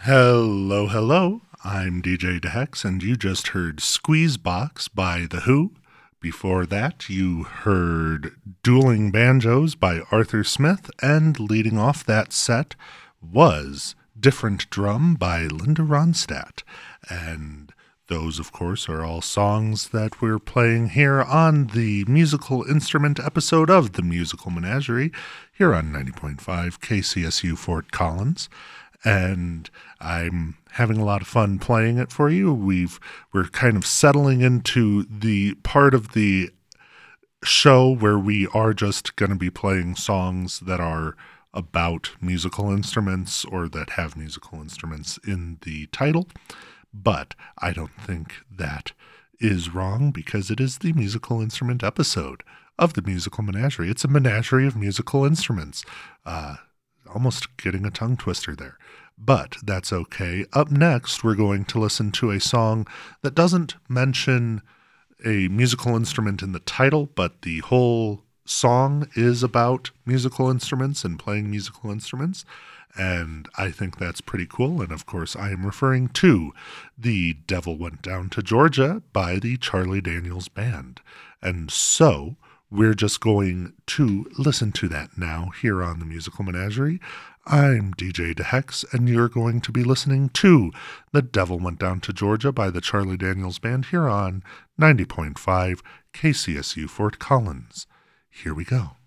Hello, hello. I'm DJ DeHex, and you just heard Squeezebox by The Who. Before that, you heard Dueling Banjos by Arthur Smith, and leading off that set was Different Drum by Linda Ronstadt. And those, of course, are all songs that we're playing here on the musical instrument episode of The Musical Menagerie, here on 90.5 KCSU Fort Collins. And I'm having a lot of fun playing it for you. We're kind of settling into the part of the show where we are just going to be playing songs that are about musical instruments or that have musical instruments in the title. But I don't think that is wrong because it is the musical instrument episode of the Musical Menagerie. It's a menagerie of musical instruments. Almost getting a tongue twister there. But that's okay. Up next, we're going to listen to a song that doesn't mention a musical instrument in the title, but the whole song is about musical instruments and playing musical instruments. And I think that's pretty cool. And of course, I am referring to The Devil Went Down to Georgia by the Charlie Daniels Band. And so we're just going to listen to that now here on the Musical Menagerie. I'm DJ DeHex, and you're going to be listening to The Devil Went Down to Georgia by the Charlie Daniels Band here on 90.5 KCSU Fort Collins. Here we go.